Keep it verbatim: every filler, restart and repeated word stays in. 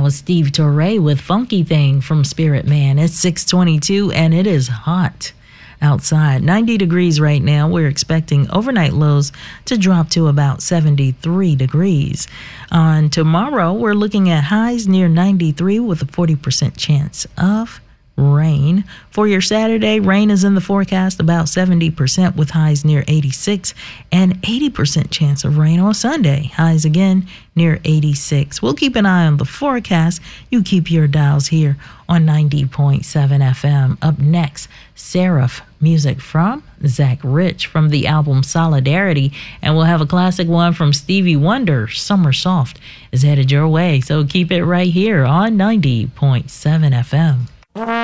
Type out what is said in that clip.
was Steve Torre with Funky Thing from Spirit Man. It's six twenty-two and it is hot outside. ninety degrees right now. We're expecting overnight lows to drop to about seventy-three degrees. On tomorrow, we're looking at highs near ninety-three with a forty percent chance of rain. For your Saturday, rain is in the forecast, about seventy percent with highs near eighty-six, and eighty percent chance of rain on Sunday. Highs again near eighty-six. We'll keep an eye on the forecast. You keep your dials here on ninety point seven F M. Up next, Seraph, music from Zach Rich from the album Solidarity, and we'll have a classic one from Stevie Wonder. Summer Soft is headed your way, so keep it right here on ninety point seven F M.